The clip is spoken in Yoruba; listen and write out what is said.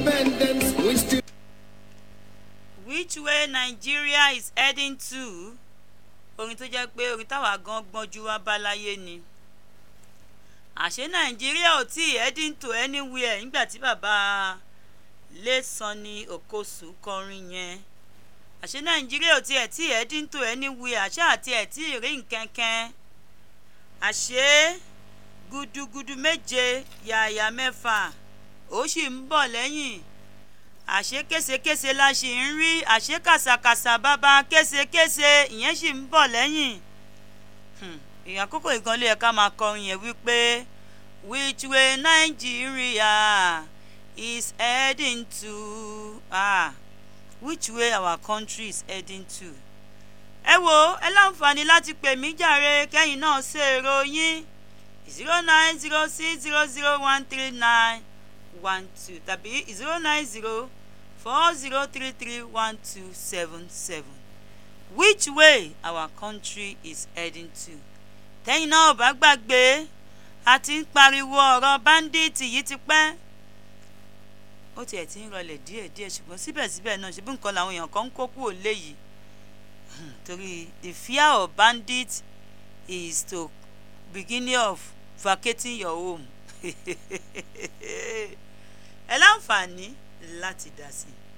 Which way Nigeria is heading to? Orin tó jẹ́ pé orin táwa gan gbọ́njú wá bá láyé ni. Àṣé Nàìjíríà ò tí heading to anywhere nígbà tí bàbá Sunny Okosu kọrin yẹn. Àṣé Nàìjíríà ò tí heading to anywhere, àṣé àti ẹ̀ tí rí nkankan. Àṣé gudugudu méje yàyà mẹ́fà ó sì ń bọ̀ lẹ́yìn. Àṣé késekése la ṣì ń rí, àṣé kàsàkàsà bàbá késekése ìyẹn sì ń bọ̀ lẹ́yìn. Ìyàn àkókò ìgan ló yẹ ká máa kọrin yẹn wípé which way Nigeria is heading to? Which way our country is heading to? Ẹ wo, ẹ láǹfààní láti pè mí jàre kẹ́yìn náà ṣe èrò yín 0906001391 tàbí 09040331277. Which way our country is heading to? Tẹ́yìn náà ò bá gbàgbé, a ti ń pariwo ọ̀rọ̀ báńdíìtì yìí ti pẹ́. Ó tiẹ̀ ti ń rọlẹ̀ díẹ̀díẹ̀ ṣùgbọ́n síbẹ̀síbẹ̀ náà ṣe bí nǹkan làwọn èèyàn kan ń kó kúrò léyìí. Torí the fear of bandits is the beginning of vacating your home. Ẹ láǹfààní láti dá sí i.